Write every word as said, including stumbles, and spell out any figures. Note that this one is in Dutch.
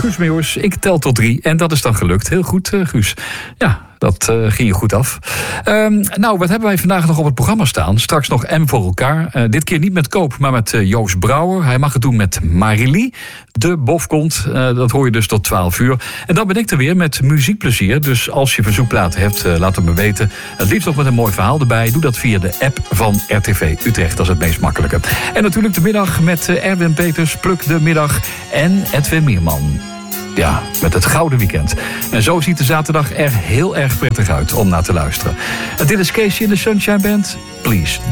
Guus Meeuwis, ik tel tot drie. En dat is dan gelukt. Heel goed, uh, Guus. Ja, dat uh, ging je goed af. Um, nou, wat hebben wij vandaag nog op het programma staan? Straks nog M voor elkaar. Uh, dit keer niet met Koop, maar met uh, Joost Brouwer. Hij mag het doen met Marilie. De bof komt. Uh, dat hoor je dus tot twaalf uur. En dan ben ik er weer met muziekplezier. Dus als je verzoekplaten hebt, uh, laat het me weten. Het liefst ook met een mooi verhaal erbij. Doe dat via de app van R T V Utrecht. Dat is het meest makkelijke. En natuurlijk de middag met uh, Erwin Peters, Pluk de Middag en Edwin Mierman. Ja, met het gouden weekend. En zo ziet de zaterdag er heel erg prettig uit om naar te luisteren. En dit is Casey in de Sunshine Band. Please.